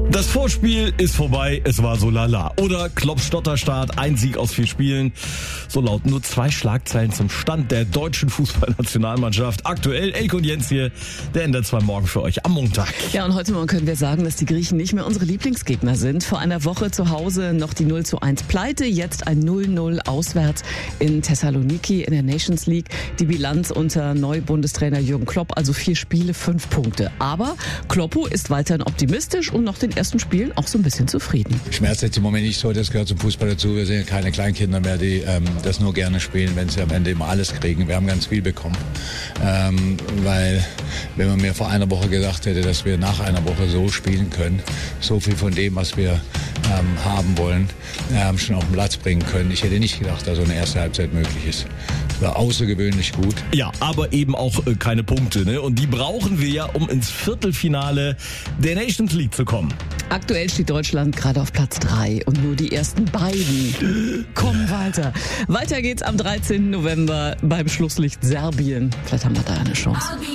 Das Vorspiel ist vorbei, es war so lala. Oder Klopp-Stotterstart, ein Sieg aus 4 Spielen. So lauten nur 2 Schlagzeilen zum Stand der deutschen Fußballnationalmannschaft. Aktuell Elke und Jens hier, der ändert zwar morgen für euch am Montag. Ja, und heute Morgen können wir sagen, dass die Griechen nicht mehr unsere Lieblingsgegner sind. Vor einer Woche zu Hause noch die 0:1 Pleite, jetzt ein 0:0 auswärts in Thessaloniki in der Nations League. Die Bilanz unter Neubundestrainer Jürgen Klopp, also 4 Spiele, 5 Punkte. Aber Kloppo ist weiterhin optimistisch und nach den ersten Spielen auch so ein bisschen zufrieden. Schmerz jetzt im Moment nicht so, das gehört zum Fußball dazu. Wir sind ja keine Kleinkinder mehr, die das nur gerne spielen, wenn sie am Ende immer alles kriegen. Wir haben ganz viel bekommen, weil wenn man mir vor einer Woche gesagt hätte, dass wir nach einer Woche so spielen können, so viel von dem, was wir haben wollen, schon auf den Platz bringen können. Ich hätte nicht gedacht, dass so eine erste Halbzeit möglich ist. War außergewöhnlich gut. Ja, aber eben auch keine Punkte, ne? Und die brauchen wir ja, um ins Viertelfinale der Nations League zu kommen. Aktuell steht Deutschland gerade auf Platz 3 und nur die ersten beiden kommen weiter. Weiter geht's am 13. November beim Schlusslicht Serbien. Vielleicht haben wir da eine Chance.